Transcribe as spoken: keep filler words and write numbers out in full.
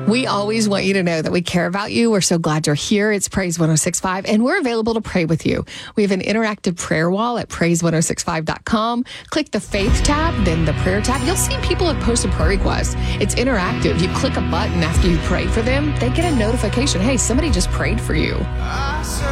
We always want you to know that we care about you. We're so glad you're here. It's Praise one oh six point five, and we're available to pray with you. We have an interactive prayer wall at praise one oh six five dot com. Click the faith tab, then the prayer tab. You'll see people have posted prayer requests. It's interactive. You click a button after you pray for them, they get a notification. Hey, somebody just prayed for you.